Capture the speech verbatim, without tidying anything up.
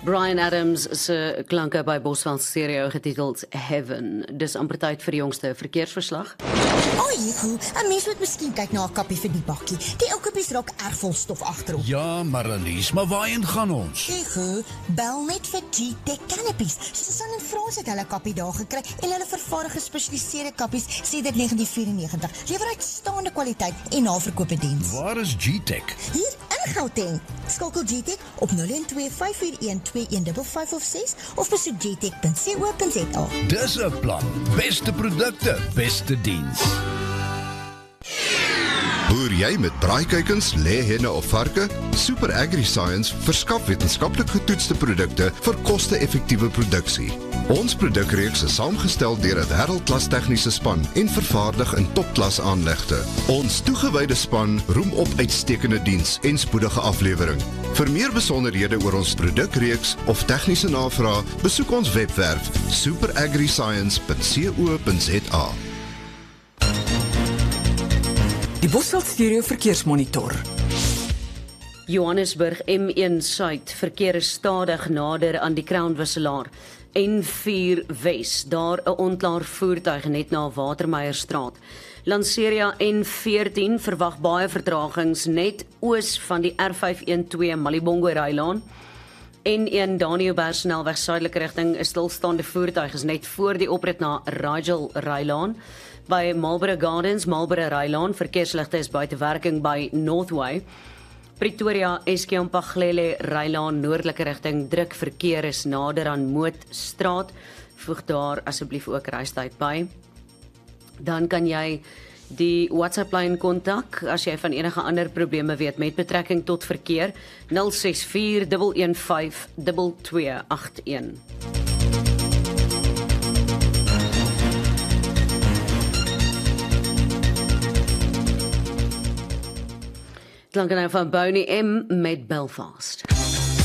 Bryan Adams se klanke by Bosveld Stereo getiteld Heaven. Dis amper tyd vir die jongste verkeersverslag. O, Jehu, 'n mens moet miskien kyk na 'n kappie vir die bakkie. Die ou kappies raak erg vol stof agterop. Ja, Marlies, maar waarheen gaan ons? Jehu, bel net vir G-Tech Canopies. Susan en Frans het hulle kappie daar gekry en hulle vervaardig gespesialiseerde kappies sedert negentien vyf-en-negentig. Lewer uitstaande kwaliteit en naverkope diens. Waar is G-Tech? Hier in Gauteng. Skakel G-Tech op nul een twee vyf vier een twee een vyf vyf of ses of besoek g tech punt co punt za. Dis 'n plan. Beste produkte, beste diens. Boer jy met braaikuikens, lêhenne of varke? Super AgriScience verskaf wetenskaplik getoetste produkte vir koste-effektiewe produksie. Ons produkreeks is saamgestel deur 'n wêreldklas tegniese span en vervaardig in topklas aanlegte. Ons toegewyde span roem op uitstekende diens en spoedige aflewering. Vir meer besonderhede oor ons produkreeks of tegniese navrae, besoek ons webwerf super agri science punt co punt za. Die Bosveld Stereo Verkeersmonitor. Johannesburg M een Suid, verkeer is stadig nader aan die Crown Wisselaar. N vier Wes, daar 'n onklaar voertuig net na Watermeierstraat. Lanseria N veertien verwag baie vertragings net oos van die R vyf een twee Malibongo Rylaan. N een Daniëlberg snelweg suidelike rigting, 'n stilstaande voertuig is net voor die oprit na Rigel Rylaan. By Marlborough Gardens, Marlborough Rylaan, verkeersligte is buite werking by Northway. Pretoria Eskeampaghlele Rylaan noordelike rigting, druk verkeer is nader aan Mootstraat. Voeg daar asseblief ook reistyd by. Dan kan jy die WhatsApp-lyn kontak as jy van enige ander probleme weet met betrekking tot verkeer. nul ses vier een een vyf twee twee agt een. Klanke nou van Boney M met Belfast.